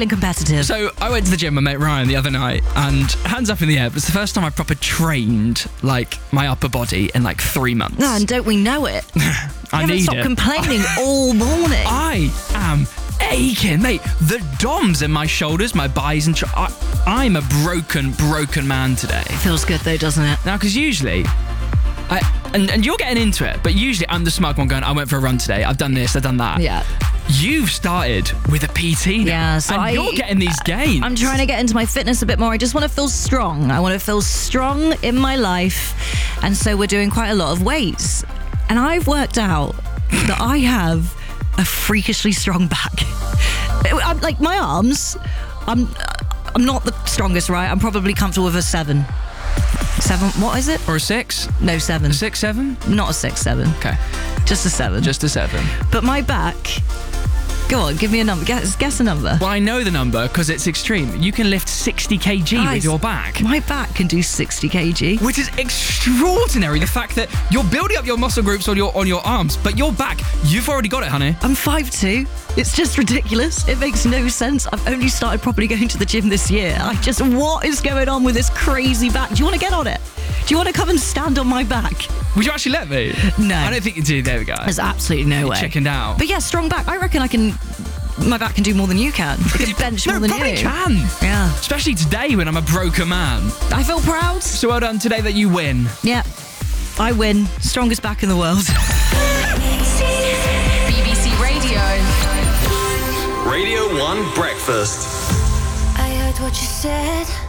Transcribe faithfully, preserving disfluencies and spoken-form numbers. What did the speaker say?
feeling competitive. So I went to the gym with my mate Ryan the other night, and hands up in the air, it was the first time I proper trained like my upper body in like three months. No, and don't we know it? I you need stop it. complaining all morning. I am aching, mate. The DOMs in my shoulders, my buys and... Tr- I, I'm a broken, broken man today. Feels good though, doesn't it? Now, because usually... I, and, and you're getting into it, but usually I'm the smug one going, I went for a run today, I've done this, I've done that. Yeah. You've started with a P T now, Yeah, so and I, you're getting these gains. I'm trying to get into my fitness a bit more. I just want to feel strong. I want to feel strong in my life. And so we're doing quite a lot of weights. And I've worked out that I have a freakishly strong back. I'm, like my arms, I'm I'm not the strongest, right? I'm probably comfortable with a seven. Seven, what is it? Or a six? No, seven. A six, seven? Not a six, seven. Okay. Just a seven. Just a seven. But my back, go on, give me a number. Guess, guess a number. Well, I know the number because it's extreme. You can lift sixty kilograms Guys, with your back. My back can do sixty kilograms. Which is extraordinary. The fact that you're building up your muscle groups on your on your arms, but your back, you've already got it, honey. I'm five two. It's just ridiculous. It makes no sense. I've only started properly going to the gym this year. I just, what is going on with this crazy back? Do you want to get on it? Do you want to come and stand on my back? Would you actually let me? No. I don't think you do. There we go. There's absolutely no way. Chickened out. But yeah, strong back. I reckon I can, my back can do more than you can. I can bench no, more than probably you. can. Yeah. Especially today when I'm a broken man. I feel proud. So well done today that you win. Yeah. I win. Strongest back in the world. B B C Radio. Radio one Breakfast. I heard what you said.